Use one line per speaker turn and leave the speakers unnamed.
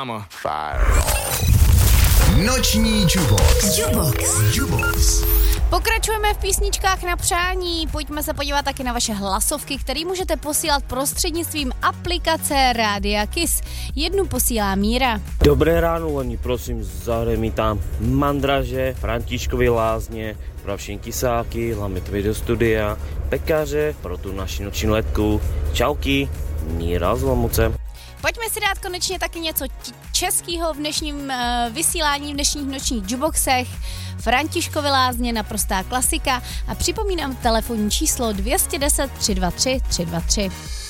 I'm a fire.
Noční Jubox.
Pokračujeme v písničkách na přání. Pojďme se podívat taky na vaše hlasovky, které můžete posílat prostřednictvím aplikace Rádia Kiss. Jednu posílá Míra.
Dobré ráno, Leni, prosím, zahraj mi tam Mandraže, Františkovy lázně, pro všechny kysáky, hlavně tvoje do studia, pekaře, pro tu naši noční letku. Čauky, Míra z Lomuce.
Pojďme si dát konečně taky něco českého v dnešním vysílání, v dnešních nočních juboxech. Františkovy lázně, naprostá klasika. A připomínám telefonní číslo 210 323 323.